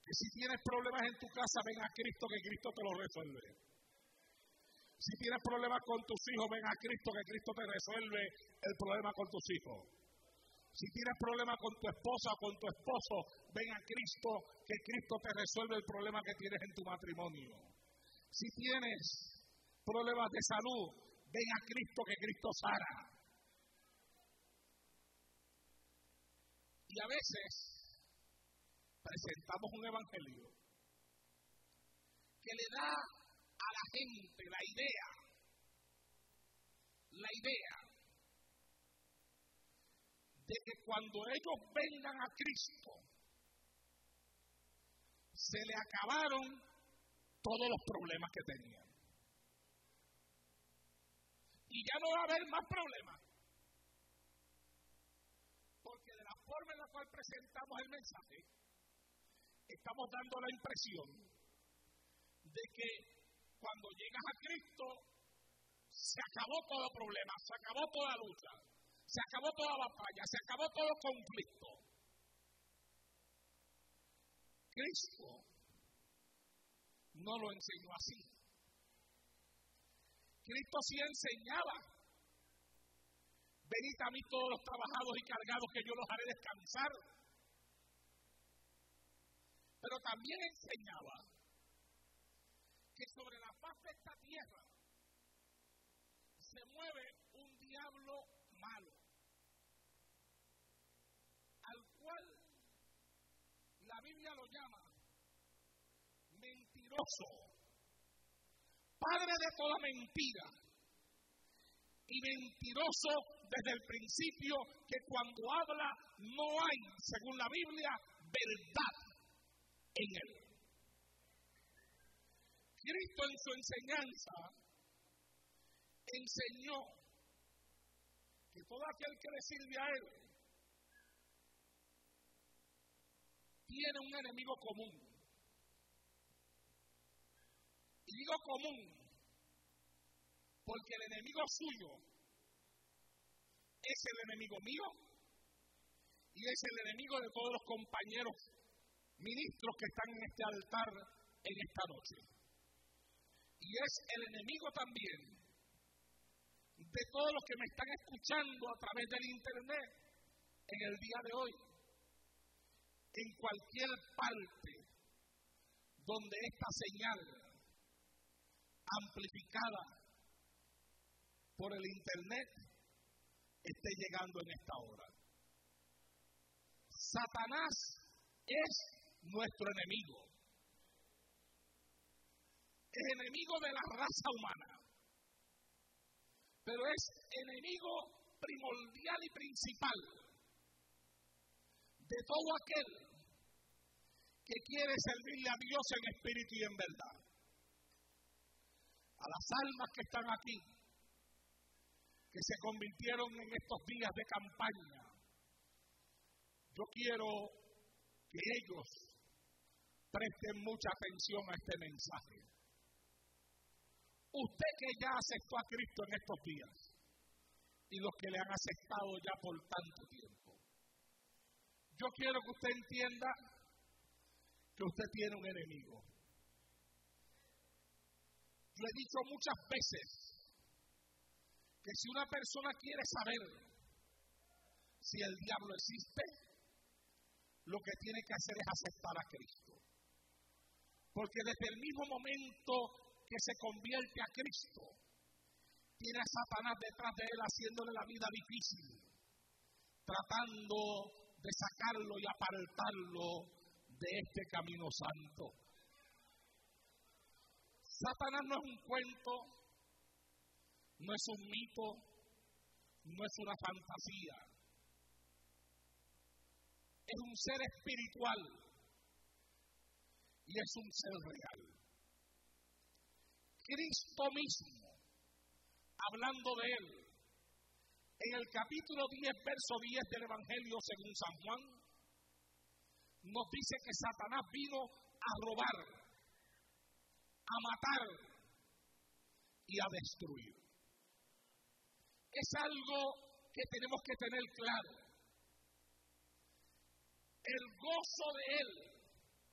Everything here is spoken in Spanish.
Que si tienes problemas en tu casa, ven a Cristo, que Cristo te lo resuelve. Si tienes problemas con tus hijos, ven a Cristo, que Cristo te resuelve el problema con tus hijos. Si tienes problemas con tu esposa o con tu esposo, ven a Cristo, que Cristo te resuelve el problema que tienes en tu matrimonio. Si tienes problemas de salud, ven a Cristo, que Cristo sana. Y a veces presentamos un evangelio que le da a la gente la idea de que cuando ellos vengan a Cristo, se le acabaron todos los problemas que tenían. Y ya no va a haber más problemas. Porque de la forma en la cual presentamos el mensaje, estamos dando la impresión de que cuando llegas a Cristo, se acabó todo problema, se acabó toda lucha, se acabó toda batalla, se acabó todo conflicto. Cristo no lo enseñó así. Cristo sí enseñaba: venid a mí todos los trabajados y cargados, que yo los haré descansar. Pero también enseñaba que sobre la faz de esta tierra se mueve un diablo malo, al cual la Biblia lo llama mentiroso, padre de toda mentira, y mentiroso desde el principio, que cuando habla no hay, según la Biblia, verdad en él. Cristo en su enseñanza enseñó que todo aquel que le sirve a él tiene un enemigo común. Y digo común porque el enemigo suyo es el enemigo mío y es el enemigo de todos los compañeros ministros que están en este altar en esta noche. Y es el enemigo también de todos los que me están escuchando a través del internet en el día de hoy. En cualquier parte donde esta señal amplificada por el internet esté llegando en esta hora. Satanás es nuestro enemigo. Es enemigo de la raza humana, pero es enemigo primordial y principal de todo aquel que quiere servirle a Dios en espíritu y en verdad. A las almas que están aquí, que se convirtieron en estos días de campaña, yo quiero que ellos presten mucha atención a este mensaje. Usted que ya aceptó a Cristo en estos días y los que le han aceptado ya por tanto tiempo, yo quiero que usted entienda que usted tiene un enemigo. Yo he dicho muchas veces que si una persona quiere saber si el diablo existe, lo que tiene que hacer es aceptar a Cristo. Porque desde el mismo momento que se convierte a Cristo, tiene a Satanás detrás de él haciéndole la vida difícil, tratando de sacarlo y apartarlo de este camino santo. Satanás no es un cuento, no es un mito, no es una fantasía. Es un ser espiritual y es un ser real. Cristo mismo, hablando de él, en el capítulo 10, verso 10 del Evangelio según San Juan, nos dice que Satanás vino a robar, a matar y a destruir. Es algo que tenemos que tener claro. El gozo de él